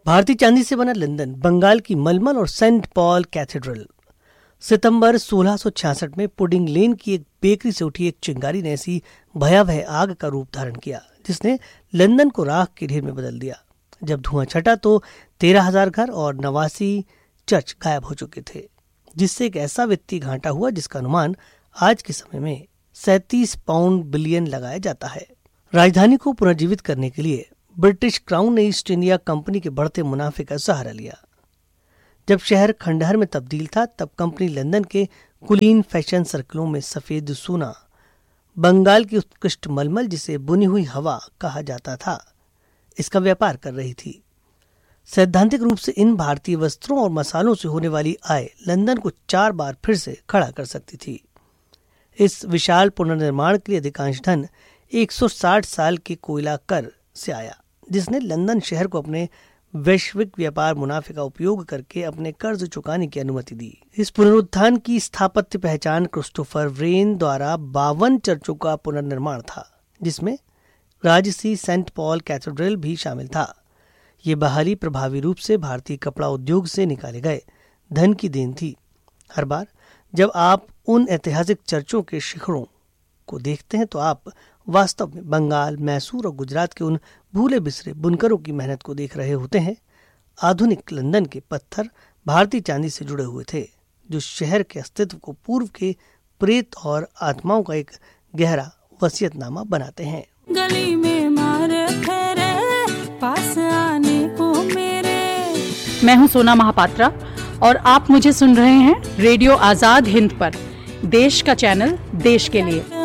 भारतीय चांदी से बना लंदन, बंगाल की मलमल और सेंट पॉल कैथेड्रल। सितंबर 1666 में पुडिंग लेन की एक बेकरी से उठी एक चिंगारी ने ऐसी भयावह आग का रूप धारण किया जिसने लंदन को राख के ढेर में बदल दिया। जब धुआं छटा तो 13,000 घर और 89 चर्च गायब हो चुके थे, जिससे एक ऐसा वित्तीय घाटा हुआ जिसका अनुमान आज के समय में 37 पाउंड बिलियन लगाया जाता है। राजधानी को पुनर्जीवित करने के लिए ब्रिटिश क्राउन ने ईस्ट इंडिया कंपनी के बढ़ते मुनाफे का सहारा लिया। जब शहर खंडहर में तब्दील था तब कंपनी लंदन के कुलीन फैशन सर्कलों में सफेद सोना, बंगाल की उत्कृष्ट मलमल जिसे बुनी हुई हवा कहा जाता था, इसका व्यापार कर रही थी। सैद्धांतिक रूप से इन भारतीय वस्त्रों और मसालों से होने वाली आय लंदन को 4 बार फिर से खड़ा कर सकती थी। इस विशाल पुनर्निर्माण के लिए अधिकांश धन 160 साल के कोयला कर से आया, जिसने लंदन शहर को अपने वैश्विक व्यापार मुनाफे का उपयोग करके अपने कर्ज चुकाने की अनुमति दी। इस पुनरुत्थान की स्थापत्य पहचान क्रिस्टोफर व्रेन द्वारा 52 चर्चों का पुनर्निर्माण था, जिसमें राजसी सेंट पॉल कैथेड्रल भी शामिल था। ये बहाली प्रभावी रूप से भारतीय कपड़ा उद्योग से निकाले गए धन की देन थी। हर बार जब आप उन ऐतिहासिक चर्चों के शिखरों को देखते हैं तो आप वास्तव में बंगाल, मैसूर और गुजरात के उन भूले बिसरे बुनकरों की मेहनत को देख रहे होते हैं। आधुनिक लंदन के पत्थर भारतीय चांदी से जुड़े हुए थे, जो शहर के अस्तित्व को पूर्व के प्रेत और आत्माओं का एक गहरा वसीयतनामा बनाते हैं। गली में मारे फेरे, पास आने को मेरे। मैं हूँ सोना महापात्रा और आप मुझे सुन रहे हैं रेडियो आजाद हिंद पर, देश का चैनल देश के लिए।